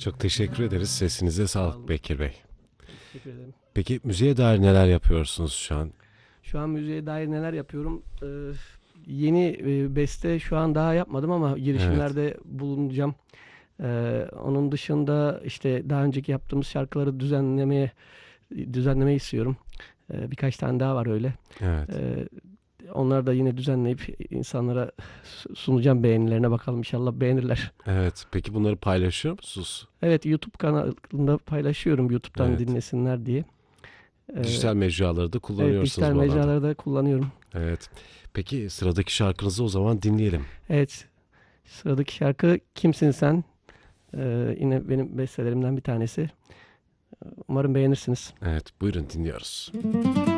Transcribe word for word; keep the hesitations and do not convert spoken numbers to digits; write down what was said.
Çok teşekkür ederiz. Sesinize Sağ sağlık olun. Bekir Bey. Teşekkür ederim. Peki müziğe dair neler yapıyorsunuz şu an? Şu an müziğe dair neler yapıyorum? Ee, yeni e, beste şu an daha yapmadım ama Evet, girişimlerde bulunacağım. Ee, onun dışında işte daha önceki yaptığımız şarkıları düzenlemeye düzenlemeyi istiyorum. Ee, birkaç tane daha var öyle. evet, Ee, onları da yine düzenleyip insanlara sunacağım, beğenilerine bakalım, inşallah beğenirler. evet. Peki bunları paylaşıyor musunuz? Evet, YouTube kanalında paylaşıyorum, YouTube'dan Evet. dinlesinler diye. Ee, Dijital mecraları da evet, kullanıyorsunuz dijital bu alanda. mecraları da kullanıyorum. Evet. Peki sıradaki şarkınızı o zaman dinleyelim. Evet, sıradaki şarkı Kimsin Sen? Ee, yine benim bestelerimden bir tanesi. Umarım beğenirsiniz. Evet, buyurun dinliyoruz.